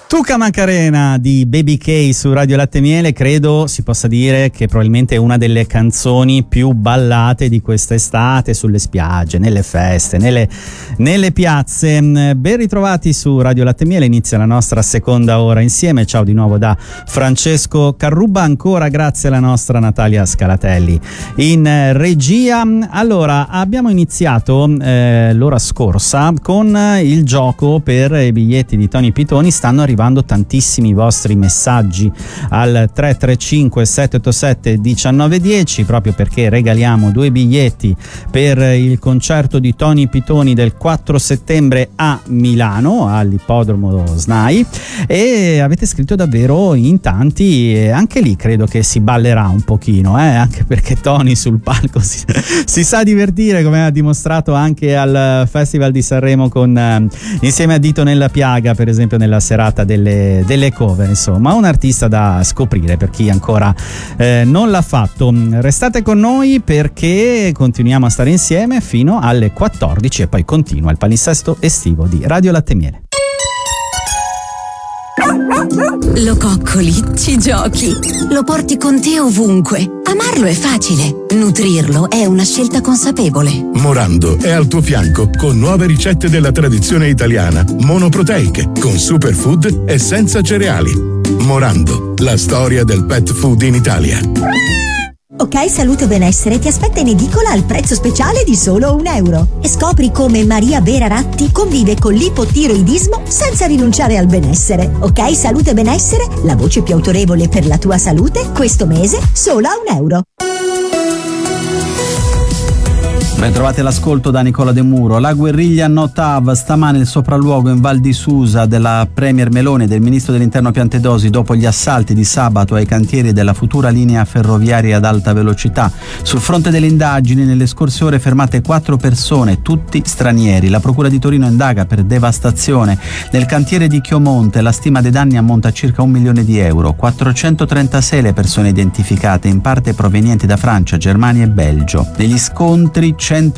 Tuca Macarena di Baby K su Radio Latte Miele, credo si possa dire che probabilmente è una delle canzoni più ballate di quest'estate, sulle spiagge, nelle feste, nelle piazze. Ben ritrovati su Radio Latte Miele, inizia la nostra seconda ora insieme. Ciao di nuovo da Francesco Carrubba, ancora grazie alla nostra Natalia Scalatelli in regia. Allora, abbiamo iniziato l'ora scorsa con il gioco per i biglietti di Tony Pitoni. Stanno arrivando tantissimi vostri messaggi al 335 787 1910 proprio perché regaliamo 2 biglietti per il concerto di Tony Pitoni del 4 settembre a Milano all'ippodromo SNAI, e avete scritto davvero in tanti, e anche lì credo che si ballerà un pochino, anche perché Tony sul palco si sa divertire, come ha dimostrato anche al Festival di Sanremo insieme a Dito nella Piaga, per esempio, nella serata delle cover. Insomma, un artista da scoprire per chi ancora non l'ha fatto. Restate con noi perché continuiamo a stare insieme fino alle 14 e poi continua il palinsesto estivo di Radio Latte Miele. Lo coccoli, ci giochi, lo porti con te ovunque. Amarlo è facile, nutrirlo è una scelta consapevole. Morando è al tuo fianco con nuove ricette della tradizione italiana, monoproteiche, con superfood e senza cereali. Morando, la storia del pet food in Italia. Ok Salute e Benessere ti aspetta in edicola al prezzo speciale di solo €1 e scopri come Maria Vera Ratti convive con l'ipotiroidismo senza rinunciare al benessere. Ok Salute e Benessere, la voce più autorevole per la tua salute, questo mese solo a €1. Ben trovate l'ascolto da Nicola De Muro. La guerriglia Notav, stamane il sopralluogo in Val di Susa della Premier Meloni e del ministro dell'Interno Piantedosi dopo gli assalti di sabato ai cantieri della futura linea ferroviaria ad alta velocità. Sul fronte delle indagini, nelle scorse ore fermate 4 persone, tutti stranieri. La Procura di Torino indaga per devastazione. Nel cantiere di Chiomonte la stima dei danni ammonta a circa €1 milione. 436 le persone identificate, in parte provenienti da Francia, Germania e Belgio. Negli scontri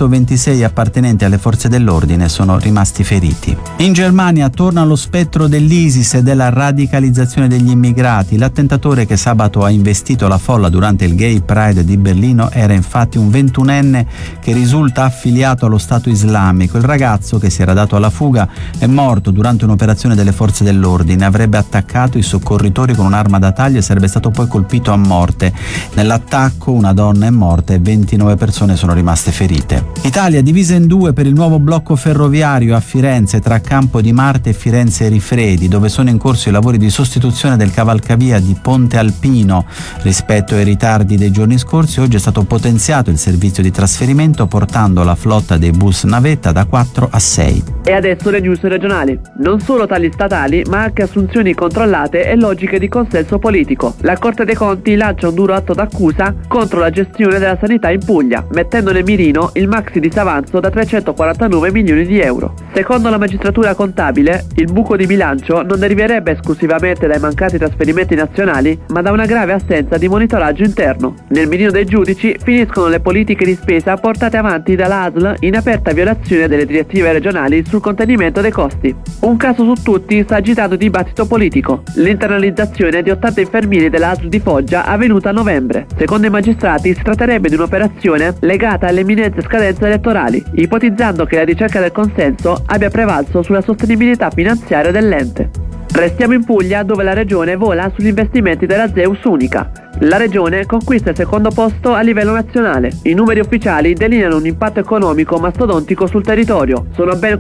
126 appartenenti alle forze dell'ordine sono rimasti feriti. In Germania torna lo spettro dell'ISIS e della radicalizzazione degli immigrati. L'attentatore che sabato ha investito la folla durante il Gay Pride di Berlino era infatti un 21enne che risulta affiliato allo Stato Islamico. Il ragazzo, che si era dato alla fuga, è morto durante un'operazione delle forze dell'ordine. Avrebbe attaccato i soccorritori con un'arma da taglio e sarebbe stato poi colpito a morte. Nell'attacco una donna è morta e 29 persone sono rimaste ferite. Italia divisa in due per il nuovo blocco ferroviario a Firenze tra Campo di Marte e Firenze Rifredi, dove sono in corso i lavori di sostituzione del cavalcavia di Ponte Alpino. Rispetto ai ritardi dei giorni scorsi, oggi è stato potenziato il servizio di trasferimento portando la flotta dei bus navetta da 4 a 6. E adesso le news regionali. Non solo tagli statali, ma anche assunzioni controllate e logiche di consenso politico. La Corte dei Conti lancia un duro atto d'accusa contro la gestione della sanità in Puglia, mettendo nel mirino il maxi disavanzo da 349 milioni di euro. Secondo la magistratura contabile, il buco di bilancio non deriverebbe esclusivamente dai mancati trasferimenti nazionali, ma da una grave assenza di monitoraggio interno. Nel mirino dei giudici finiscono le politiche di spesa portate avanti dalla ASL in aperta violazione delle direttive regionali sul contenimento dei costi. Un caso su tutti sta agitando dibattito politico: l'internalizzazione di 80 infermieri della ASL di Foggia avvenuta a novembre. Secondo i magistrati si tratterebbe di un'operazione legata alle imminenti scadenze elettorali, ipotizzando che la ricerca del consenso abbia prevalso sulla sostenibilità finanziaria dell'ente. Restiamo in Puglia, dove la regione vola sugli investimenti della Zeus Unica. La regione conquista il secondo posto a livello nazionale. I numeri ufficiali delineano un impatto economico mastodontico sul territorio. Sono ben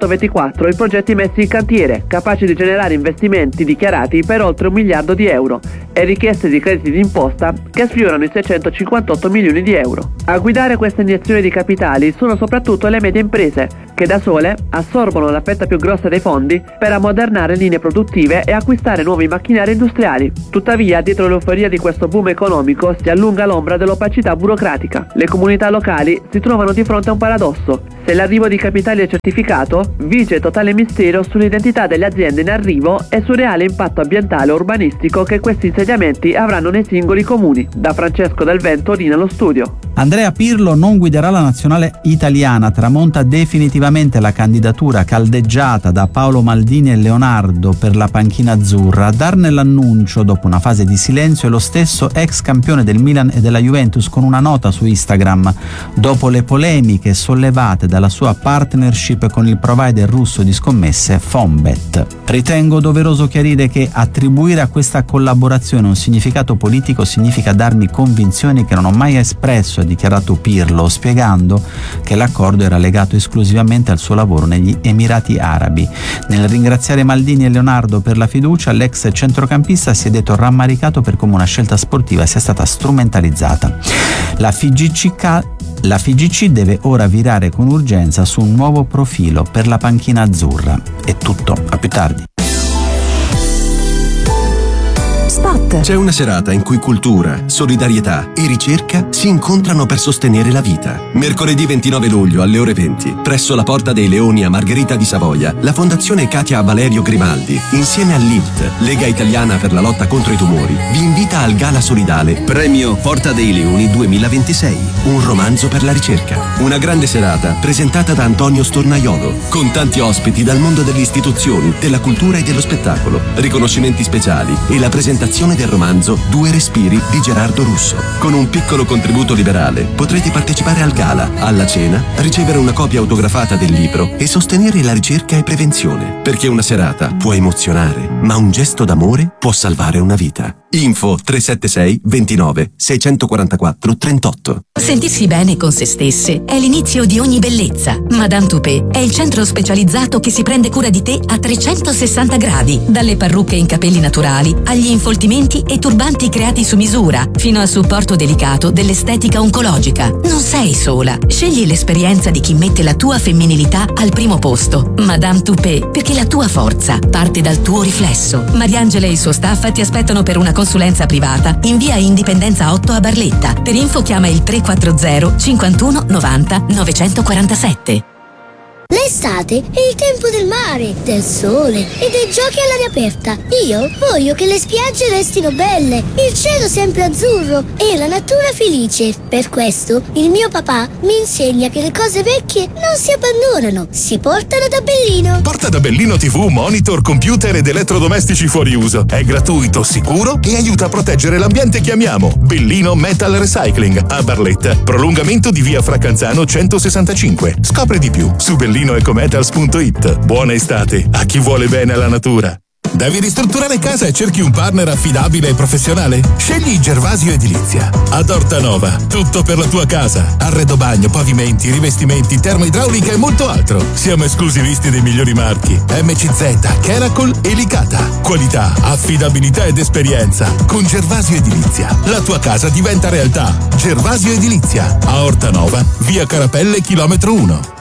424 i progetti messi in cantiere, capaci di generare investimenti dichiarati per oltre €1 miliardo e richieste di crediti d'imposta che sfiorano i 658 milioni di euro. A guidare questa iniezione di capitali sono soprattutto le medie imprese, che da sole assorbono la fetta più grossa dei fondi per ammodernare linee produttive e acquistare nuovi macchinari industriali. Tuttavia, dietro l'euforia di questo boom economico si allunga l'ombra dell'opacità burocratica. Le comunità locali si trovano di fronte a un paradosso. Se l'arrivo di capitali è certificato, vige totale mistero sull'identità delle aziende in arrivo e sul reale impatto ambientale e urbanistico che questi insediamenti avranno nei singoli comuni. Da Francesco Del Vento, Rina allo studio. Andrea Pirlo non guiderà la nazionale italiana, tramonta definitivamente la candidatura caldeggiata da Paolo Maldini e Leonardo per la panchina azzurra. A darne l'annuncio dopo una fase di silenzio è lo stesso ex campione del Milan e della Juventus con una nota su Instagram dopo le polemiche sollevate dalla sua partnership con il provider russo di scommesse Fonbet. Ritengo doveroso chiarire che attribuire a questa collaborazione un significato politico significa darmi convinzioni che non ho mai espresso, ha dichiarato Pirlo, spiegando che l'accordo era legato esclusivamente al suo lavoro negli Emirati Arabi. Nel ringraziare Maldini e Leonardo per la fiducia, l'ex centrocampista si è detto rammaricato per come una scelta sportiva sia stata strumentalizzata. La FIGC deve ora virare con urgenza su un nuovo profilo per la panchina azzurra. È tutto, a più tardi. Spot. C'è una serata in cui cultura, solidarietà e ricerca si incontrano per sostenere la vita. Mercoledì 29 luglio alle ore 20, presso la Porta dei Leoni a Margherita di Savoia, la Fondazione Katia Valerio Grimaldi, insieme all'ILT, Lega Italiana per la lotta contro i tumori, vi invita al Gala Solidale Premio Porta dei Leoni 2026, un romanzo per la ricerca. Una grande serata presentata da Antonio Stornaiolo, con tanti ospiti dal mondo delle istituzioni, della cultura e dello spettacolo, riconoscimenti speciali e la presentazione del romanzo Due respiri di Gerardo Russo. Con un piccolo contributo liberale potrete partecipare al gala, alla cena, ricevere una copia autografata del libro e sostenere la ricerca e prevenzione. Perché una serata può emozionare, ma un gesto d'amore può salvare una vita. Info 376 29 644 38. Sentirsi bene con se stesse è l'inizio di ogni bellezza. Madame Toupet è il centro specializzato che si prende cura di te a 360 gradi. Dalle parrucche in capelli naturali agli infoltimenti e turbanti creati su misura, fino al supporto delicato dell'estetica oncologica. Non sei sola. Scegli l'esperienza di chi mette la tua femminilità al primo posto. Madame Toupet, perché la tua forza parte dal tuo riflesso. Mariangela e il suo staff ti aspettano per una consulenza privata in via Indipendenza 8 a Barletta. Per info chiama il 340 51 90 947. L'estate è il tempo del mare, del sole e dei giochi all'aria aperta. Io voglio che le spiagge restino belle, il cielo sempre azzurro e la natura felice. Per questo il mio papà mi insegna che le cose vecchie non si abbandonano, si portano da Bellino. Porta da Bellino TV, monitor, computer ed elettrodomestici fuori uso. È gratuito, sicuro e aiuta a proteggere l'ambiente che amiamo. Bellino Metal Recycling a Barletta. Prolungamento di via Fracanzano 165. Scopri di più su bellinoecometals.it. Buona estate a chi vuole bene alla natura. Devi ristrutturare casa e cerchi un partner affidabile e professionale? Scegli Gervasio Edilizia. Ad Ortanova, tutto per la tua casa. Arredo bagno, pavimenti, rivestimenti, termoidraulica e molto altro. Siamo esclusivisti dei migliori marchi. MCZ, Keracol e Licata. Qualità, affidabilità ed esperienza. Con Gervasio Edilizia, la tua casa diventa realtà. Gervasio Edilizia, a Ortanova, via Carapelle, chilometro 1.